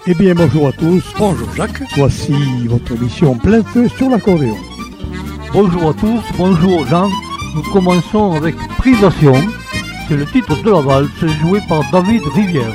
Eh bien, bonjour à tous. Bonjour Jacques. Voici votre émission Plein Feu sur l'accordéon. Bonjour à tous, bonjour Jean. Nous commençons avec Privation. C'est le titre de la valse joué par David Rivière.